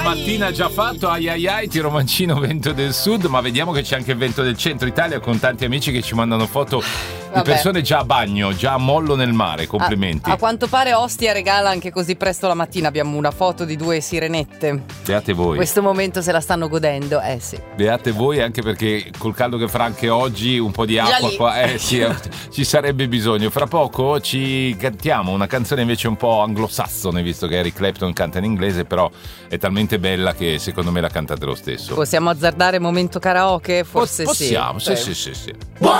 Mattina già fatto, ai ai ai, Tiro Mancino, vento del sud, ma vediamo che c'è anche il vento del centro Italia con tanti amici che ci mandano foto di persone già a bagno, già a mollo nel mare, complimenti. A quanto pare Ostia regala anche così presto la mattina, abbiamo una foto di 2 sirenette. Beate voi. Questo momento se la stanno godendo, sì. Beate voi, anche perché col caldo che farà anche oggi un po' di acqua qua, sì, ci sarebbe bisogno. Fra poco ci cantiamo una canzone invece un po' anglosassone, visto che Eric Clapton canta in inglese, però è talmente bella che secondo me la cantate lo stesso. Possiamo azzardare momento karaoke? Forse possiamo, sì. sì.